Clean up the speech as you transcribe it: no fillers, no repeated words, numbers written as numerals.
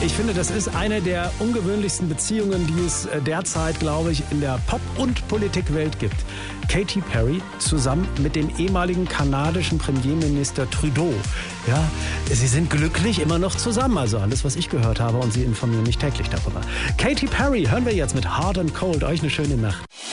Ich finde, das ist eine der ungewöhnlichsten Beziehungen, die es derzeit, glaube ich, in der Pop- und Politikwelt gibt. Katy Perry zusammen mit dem ehemaligen kanadischen Premierminister Trudeau. Ja, sie sind glücklich immer noch zusammen. Also alles, was ich gehört habe, und sie informieren mich täglich darüber. Katy Perry hören wir jetzt mit Hard and Cold. Euch eine schöne Nacht.